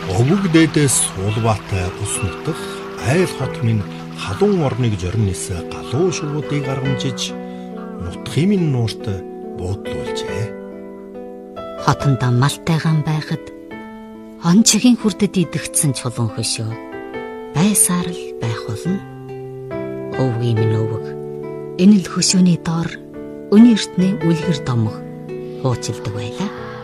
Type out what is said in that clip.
Өвөг дээдээс суулбаатай ус нутах айл хот минь халуун орныг жорнисээ галуу шувуудыг аргамжиж нутхын минь нуурт буудлуулжээ. Хотондоо малтайгаан байхад ончигийн хүрдэд идэгдсэн чулуун хөшөө байсаар л байх болно. Өвгийн минь өвөг энэ л хөшөөний доор өнөө эртний үлгэр домог хуучилдаг байлаа.